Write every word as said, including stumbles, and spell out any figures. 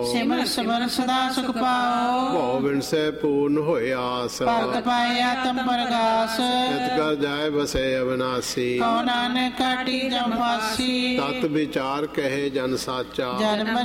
ਸਿਮਰ ਸਿਮਰ ਸਦਾ ਸੁਖ ਪਾਓ। ਭਉ ਬਿਨਸੈ ਪੂਰਨ ਹੋਏ ਆਸ, ਭਗਤ ਪਾਏ ਆਤਮ ਪ੍ਰਗਾਸ। ਤਿਤ ਕਰ ਜਾਏ ਬਸੇ ਅਵਨਾਸੀ, ਕਉ ਨਾਨਕ ਕਾਟੀ ਜਮ ਫਾਸੀ। ਤਤ ਵਿਚਾਰ ਕਹੇ ਜਨ ਸਾਚਾ, ਜਨਮ